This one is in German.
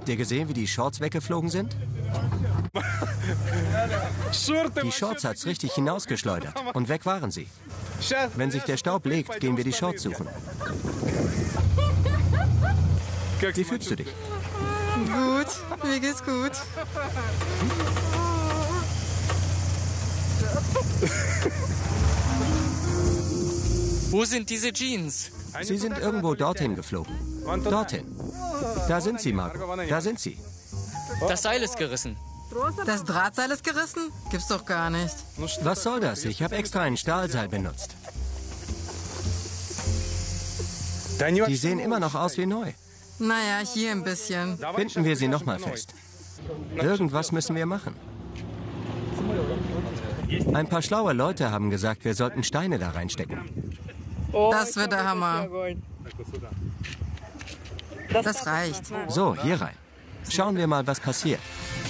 Habt ihr gesehen, wie die Shorts weggeflogen sind? Die Shorts hat's richtig hinausgeschleudert. Und weg waren sie. Wenn sich der Staub legt, gehen wir die Shorts suchen. Wie fühlst du dich? Gut, mir geht's gut. Wo sind diese Jeans? Sie sind irgendwo dorthin geflogen. Dorthin. Da sind sie, Marco. Da sind sie. Das Seil ist gerissen. Das Drahtseil ist gerissen? Gibt's doch gar nicht. Was soll das? Ich habe extra ein Stahlseil benutzt. Die sehen immer noch aus wie neu. Naja, hier ein bisschen. Binden wir sie nochmal fest. Irgendwas müssen wir machen. Ein paar schlaue Leute haben gesagt, wir sollten Steine da reinstecken. Das wird der Hammer. Das reicht. So, hier rein. Schauen wir mal, was passiert.